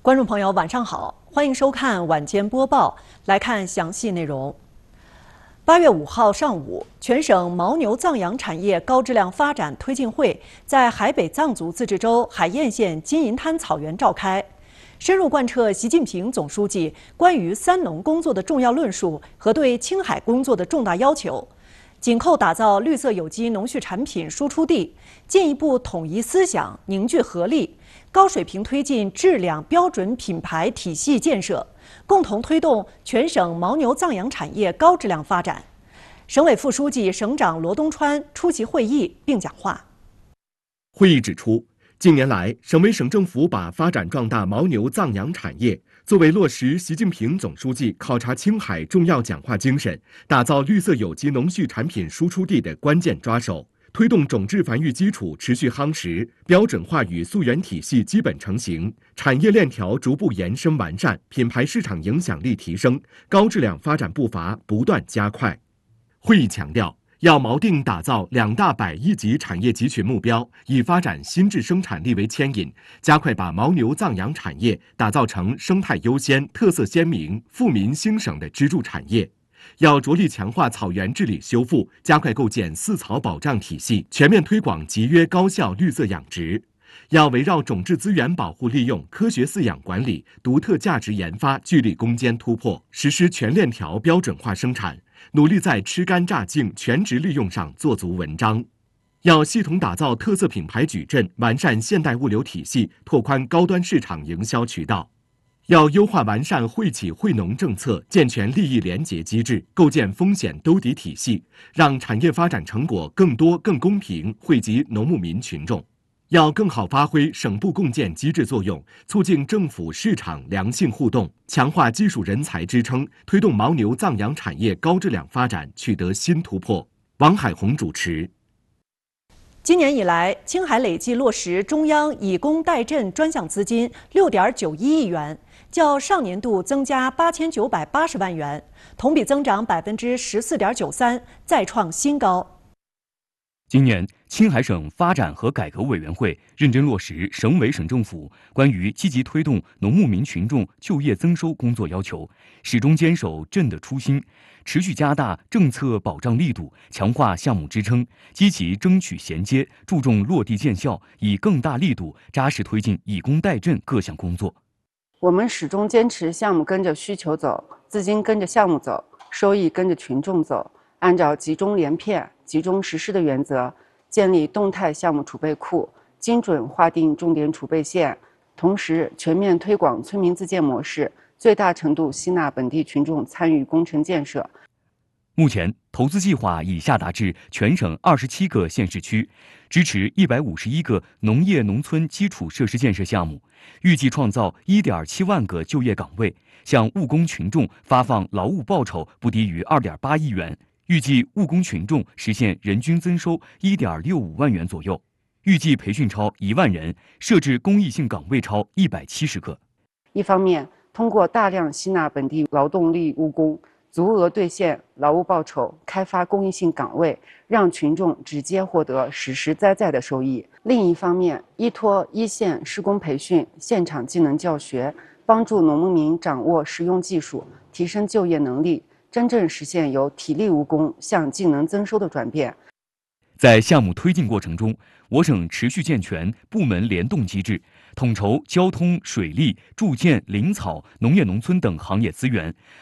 观众朋友，晚上好，欢迎收看晚间播报。来看详细内容。8月5号上午，全省牦牛藏养产业高质量发展推进会在海北藏族自治州海晏县金银滩草原召开，深入贯彻习近平总书记关于三农工作的重要论述和对青海工作的重大要求，紧扣打造绿色有机农畜产品输出地，进一步统一思想，凝聚合力，高水平推进质量标准品牌体系建设，共同推动全省牦牛藏养产业高质量发展。省委副书记、省长罗东川出席会议并讲话。 会议指出，近年来，省委省政府把发展壮大牦牛藏养产业作为落实习近平总书记考察青海重要讲话精神、打造绿色有机农畜产品输出地的关键抓手，推动种质繁育基础持续夯实，标准化与溯源体系基本成型，产业链条逐步延伸完善，品牌市场影响力提升，高质量发展步伐不断加快。会议强调，要锚定打造2大100亿级产业集群目标，以发展新质生产力为牵引，加快把牦牛藏养产业打造成生态优先、特色鲜明、富民兴省的支柱产业。要着力强化草原治理修复，加快构建4草保障体系，全面推广集约高效绿色养殖。要围绕种质资源保护利用、科学饲养管理、独特价值研发聚力攻坚突破，实施全链条标准化生产，努力在吃干榨净全值利用上做足文章。要系统打造特色品牌矩阵，完善现代物流体系，拓宽高端市场营销渠道。要优化完善惠企惠农政策，健全利益联结机制，构建风险兜底体系，让产业发展成果更多、更公平惠及农牧民群众。要更好发挥省部共建机制作用，促进政府市场良性互动，强化技术人才支撑，推动牦牛藏养产业高质量发展取得新突破。王海红主持。 今年以来，青海累计落实中央以工代赈专项资金6.91亿元，较上年度增加8980万元，同比增长14.93%，再创新高。 今年，青海省发展和改革委员会认真落实省委省政府关于积极推动农牧民群众就业增收工作要求，始终坚守赈的初心，持续加大政策保障力度，强化项目支撑，积极争取衔接，注重落地见效，以更大力度扎实推进以工代赈各项工作。 我们始终坚持项目跟着需求走，资金跟着项目走，收益跟着群众走，按照集中连片、集中实施的原则，建立动态项目储备库，精准划定重点储备线，同时全面推广村民自建模式，最大程度吸纳本地群众参与工程建设。 目前，投资计划已下达至全省27个县市区，支持151个农业农村基础设施建设项目，预计创造1.7万个就业岗位，向务工群众发放劳务报酬不低于2.8亿元。预计务工群众实现人均增收1.65万元左右，预计培训超1万人，设置公益性岗位超170个。 一方面，通过大量吸纳本地劳动力务工，足额兑现劳务报酬，开发公益性岗位，让群众直接获得实实在在的收益；另一方面，依托一线施工培训、现场技能教学，帮助农牧民掌握实用技术，提升就业能力，真正实现由体力务工向技能增收的转变。 在项目推进过程中，我省持续健全部门联动机制，统筹交通、水利、住建、林草、农业农村等行业资源，